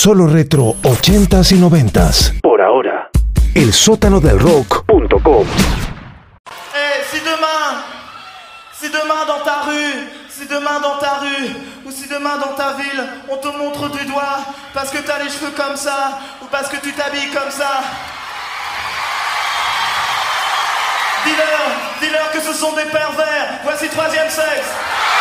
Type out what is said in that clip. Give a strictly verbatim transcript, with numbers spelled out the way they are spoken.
Solo retro ochentas y noventas. Por ahora. El sótano del rock punto com. Hey, si demain, si demain dans ta rue, si demain dans ta rue, ou si demain dans ta ville, on te montre du doigt parce que t'as les cheveux comme ça, ou parce que tu t'habilles comme ça, dis-leur, dis-leur que ce sont des pervers. Voici Troisième Sexe.